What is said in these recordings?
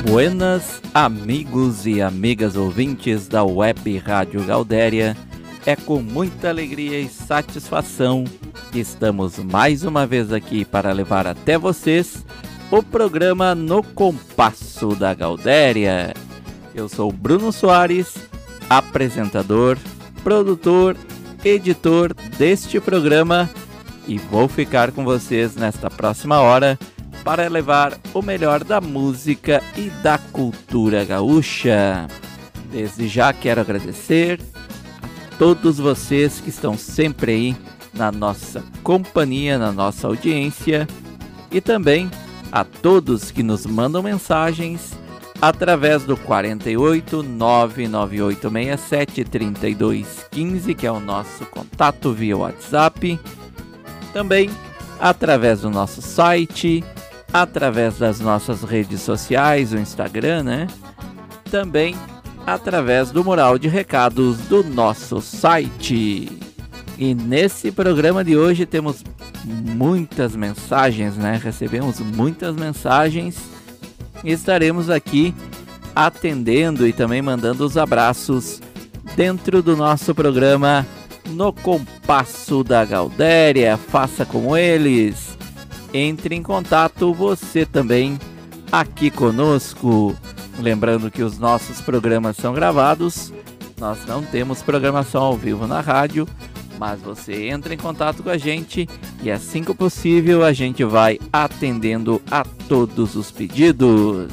Buenas, amigos e amigas ouvintes da Web Rádio Gaudéria. É com muita alegria e satisfação que estamos mais uma vez aqui para levar até vocês o programa No Compasso da Gaudéria. Eu sou Bruno Soares, apresentador, produtor, editor deste programa e vou ficar com vocês nesta próxima hora para levar o melhor da música e da cultura gaúcha. Desde já quero agradecer a todos vocês que estão sempre aí na nossa companhia, na nossa audiência, e também a todos que nos mandam mensagens através do 48 99867 3215, que é o nosso contato via WhatsApp, também através do nosso site, através das nossas redes sociais, o Instagram, né? Também através do mural de recados do nosso site. E nesse programa de hoje temos muitas mensagens, né? Recebemos muitas mensagens e estaremos aqui atendendo e também mandando os abraços dentro do nosso programa No Compasso da Gaudéria. Faça como eles. Entre em contato você também aqui conosco. Lembrando que os nossos programas são gravados, nós não temos programação ao vivo na rádio, mas você entra em contato com a gente e assim que possível a gente vai atendendo a todos os pedidos.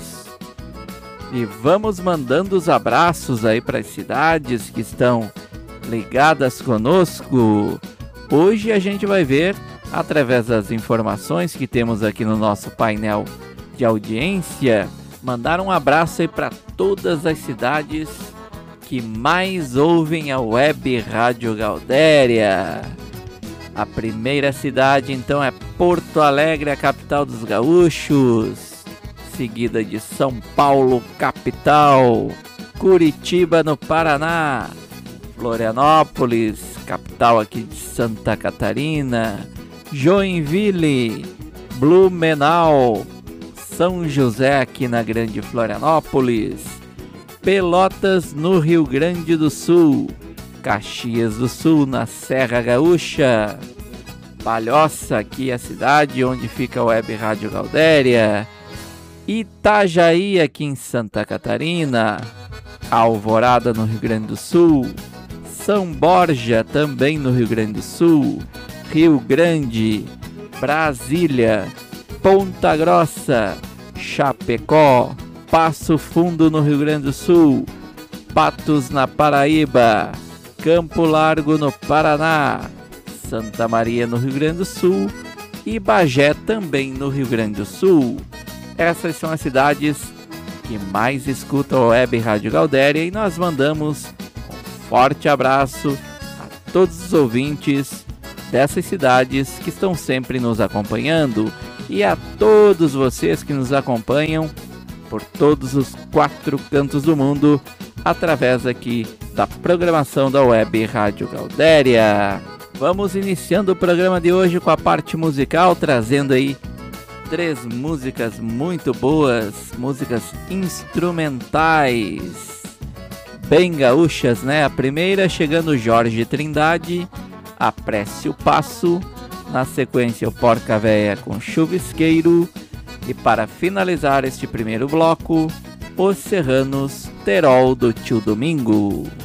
E vamos mandando os abraços aí para as cidades que estão ligadas conosco. Hoje a gente vai ver, através das informações que temos aqui no nosso painel de audiência, mandar um abraço aí para todas as cidades que mais ouvem a Web Rádio Gaudéria. A primeira cidade então é Porto Alegre, a capital dos gaúchos, seguida de São Paulo, capital, Curitiba, no Paraná, Florianópolis, capital aqui de Santa Catarina, Joinville, Blumenau, São José aqui na Grande Florianópolis, Pelotas no Rio Grande do Sul, Caxias do Sul na Serra Gaúcha, Palhoça aqui é a cidade onde fica a Web Rádio Gaudéria, Itajaí aqui em Santa Catarina, Alvorada no Rio Grande do Sul, São Borja também no Rio Grande do Sul, Rio Grande, Brasília, Ponta Grossa, Chapecó, Passo Fundo no Rio Grande do Sul, Patos na Paraíba, Campo Largo no Paraná, Santa Maria no Rio Grande do Sul e Bagé também no Rio Grande do Sul. Essas são as cidades que mais escutam a Web Rádio Gaudéria e nós mandamos um forte abraço a todos os ouvintes dessas cidades que estão sempre nos acompanhando e a todos vocês que nos acompanham por todos os 4 cantos do mundo através aqui da programação da Web Rádio Gaudéria. Vamos iniciando o programa de hoje com a parte musical, trazendo aí 3 músicas muito boas, músicas instrumentais, bem gaúchas, né? A primeira chegando Jorge Trindade, Apresse o Passo, na sequência o Porca Véia com Chuvisqueiro e para finalizar este primeiro bloco, Os Serranos, Terol do Tio Domingo.